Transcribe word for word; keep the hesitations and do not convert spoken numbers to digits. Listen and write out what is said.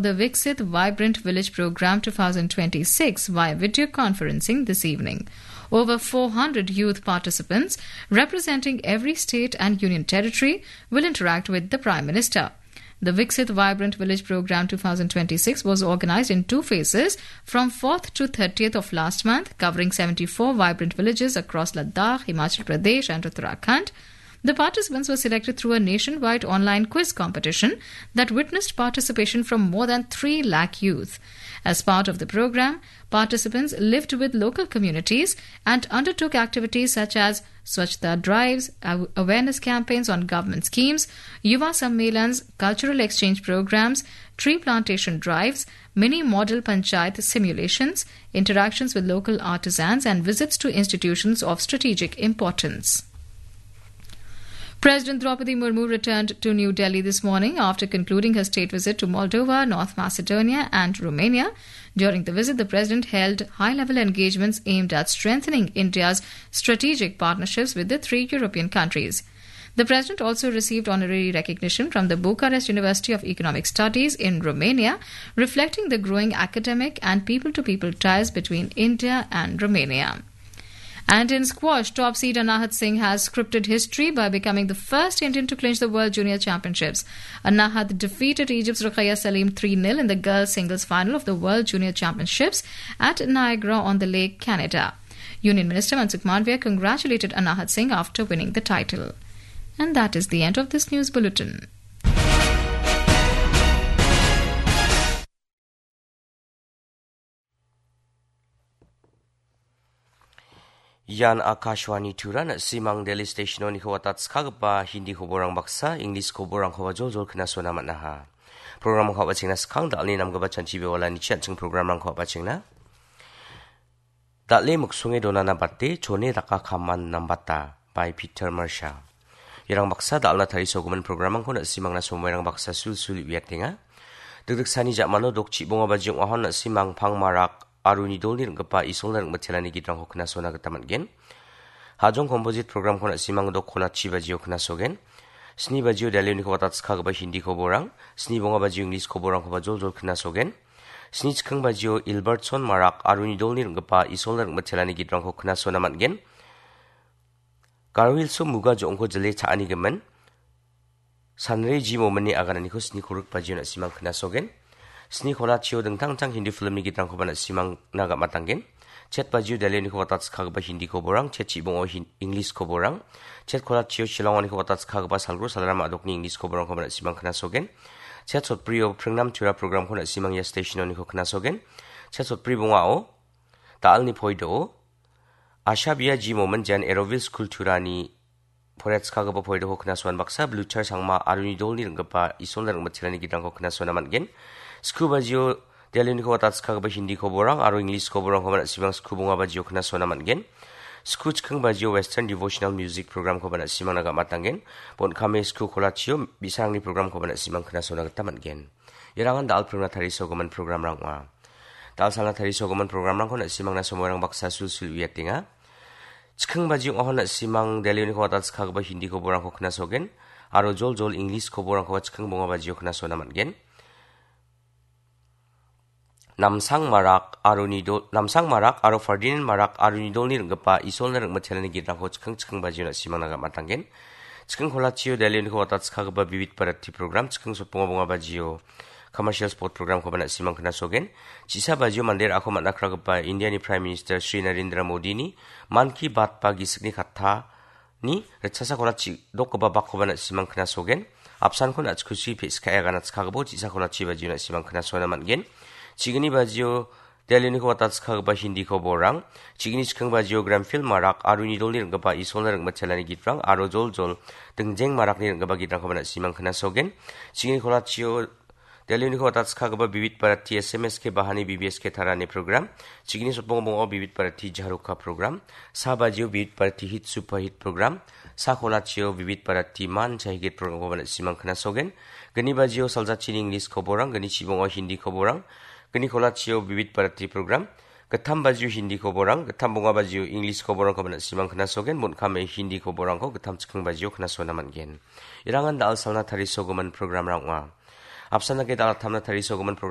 the Viksit Vibrant Village Program twenty twenty-six via video conferencing this evening. Over four hundred youth participants representing every state and union territory will interact with the Prime Minister. The Viksit Vibrant Village Program twenty twenty-six was organized in two phases from fourth to thirtieth of last month, covering seventy-four vibrant villages across Ladakh, Himachal Pradesh and Uttarakhand. The participants were selected through a nationwide online quiz competition that witnessed participation from more than three lakh youth. As part of the program, participants lived with local communities and undertook activities such as Swachhta drives, awareness campaigns on government schemes, Yuva Sammelans, cultural exchange programs, tree plantation drives, mini model panchayat simulations, interactions with local artisans and visits to institutions of strategic importance. President Draupadi Murmu returned to New Delhi this morning after concluding her state visit to Moldova, North Macedonia and Romania. During the visit, the President held high-level engagements aimed at strengthening India's strategic partnerships with the three European countries. The President also received honorary recognition from the Bucharest University of Economic Studies in Romania, reflecting the growing academic and people-to-people ties between India and Romania. And in squash, top seed Anahat Singh has scripted history by becoming the first Indian to clinch the World Junior Championships. Anahat defeated Egypt's Ruqayya Salim three nil in the girls' singles final of the World Junior Championships at Niagara-on-the-Lake, Canada. Union Minister Mansukh Mandavia congratulated Anahat Singh after winning the title. And that is the end of this news bulletin. Yan Akashwani Turan Simang Delhi Station ni kawatat skagba Hindi koborang baksa English koborang kawa jol-jol kena sona matnaha. Program kawa bacing na skang dalni nam gaba chanchi bewala ni chat chung program rang kawa bacing na. Dalli muksunge dona na batte chone raka kaman nambata by Peter Marsha. Yarang baksa dalna tari soguman program ang ko na simang na sumoyrang baksa sul-sul wiyatinga. Dagdag sani jakmano dokchi bunga bajing wahon na simang pang marak Aruni dolni rengpa isol reng machelani gitrang ko kena sona gataman gen. Hajong composite program ko na simang dok kola chi bajio kena sogen. Sni bajio dalio ni ko watat skag ba Hindi ko borang. Sni bonga bajio English ko borang ko ba jol jol kena sogen. Sni chkang bajio Ilbertson marak Aruni dolni rengpa isol reng machelani gitrang ko kena sona mat gen. Karwil so muga jo ongko jele chaani gemen. Sanre ji momeni aganani ko sni kuruk bajio na simang kena sogen. Sni kola chio deng tang tang Hindi film ni gitrang ko bana simang naga matanggen. Chet baju dalio ni ko watat skag ba Hindi ko borang, chet chi bongo English ko borang. Chet kola chio shilong ni ko watat skag ba salgro salara adok ni English ko borang ko bana simang kena sogen. Chet sot priyo prengnam tura program ko na simang ya station ni ko kena sogen. Chet sot pri bonga o taal ni poido o Asha biya ji moment jan Aeroville School tura ni Poret skag ba poido ko kena soan baksa blue char sangma aruni dol ni ngapa isol na ngmathira ni gitrang ko kena soan man gen. Sku bajio dalio ni ko watat skag ba Hindi ko borang aro English ko borang ko bana simang sku bunga bajio kena sona man gen. Sku chkang bajio Western Devotional Music program ko bana simang naga matanggen. Pon kame sku kola chio bisang ni program ko bana simang kena sona gataman gen. Yarangan dal prona thari sogoman program rang wa. Dal sala thari sogoman program rang ko na simang na somorang baksa sul sul wiatinga. Chkang bajio ohon na simang dalio ni ko watat skag ba Hindi ko borang ko kena sogen. Aro jol jol English ko borang ko chkang bunga bajio kena sona man gen. Namsang marak aruni dol namsang marak aro Ferdinand marak aruni dol ni rengpa isol na reng machelani gitrang ko chkang chkang bajio na simang naga matanggen. Chkang kola chio dalio ni ko watat skag ba bibit parati program chkang so bunga bunga bajio commercial sport program ko bana simang kena sogen. Chisa bajio mandir ako manakra ba India ni Prime Minister Sri Narendra Modi ni man ki baat pa gisik ni katha ni rechasa kola chi dok ba bak ko bana simang kena sogen. Apsan ko na chkusi pe skaya gana skag bo chisa kola chi bajio na simang kena sona man gen. Chigini bajio dalio ni ko watat skag ba Hindi ko borang. Chigini chkang bajio gram film marak aruni dol ni rengpa isol na reng machelani gitrang aro jol jol dengjeng marak ni rengpa gitrang ko bana simang kena sogen. Chigini kola chio dalio ni ko watat skag ba bibit parati S M S ke bahani B B S ke tharani program. Chigini sot bongo bongo bibit parati jaharuka program. Sa bajio bibit parati hit super hit program. Sa kola chio bibit parati man chahigit program ko bana simang kena sogen. Gani bajio salja chini English ko borang gani chibongo Hindi ko borang. Gani kola chio bibit parati program. Gatham baju Hindi ko borang, gatham bunga baju English ko borang ko bana simang kena sogen, mun kame Hindi ko borang ko gatham chkang baju kena sona man gen. Irangan dal salna thari sogoman program rangwa. Apsana ke dal thamna thari sogoman program